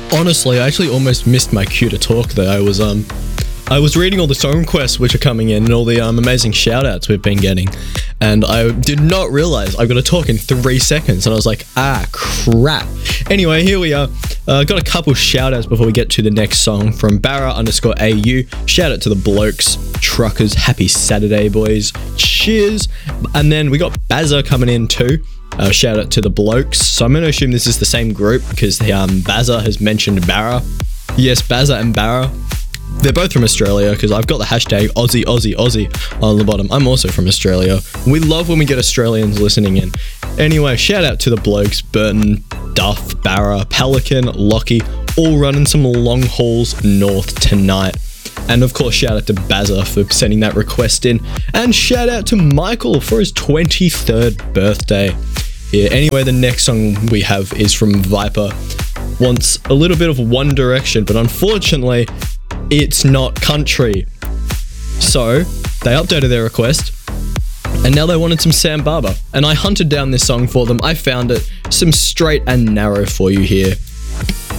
Honestly, I actually almost missed my cue to talk there. I was reading all the song requests which are coming in and all the amazing shout-outs we've been getting, and I did not realize I've got to talk in 3 seconds, and I was like, crap. Anyway, here we are. Got a couple shout-outs before we get to the next song from Barra_AU. Shout out to the blokes, truckers, happy Saturday, boys. Cheers. And then we got Bazza coming in too. Shout out to the blokes. So I'm going to assume this is the same group because Bazza has mentioned Barra. Yes, Bazza and Barra. They're both from Australia because I've got the hashtag Aussie, Aussie, Aussie on the bottom. I'm also from Australia. We love when we get Australians listening in. Anyway, shout out to the blokes, Burton, Duff, Barra, Pelican, Lockie, all running some long hauls north tonight. And of course, shout out to Bazza for sending that request in. And shout out to Michael for his 23rd birthday. Yeah, anyway, the next song we have is from Viper. Wants a little bit of One Direction, but unfortunately, it's not country. So, they updated their request, and now they wanted some Sam Barber. And I hunted down this song for them. I found it, some straight and narrow for you here.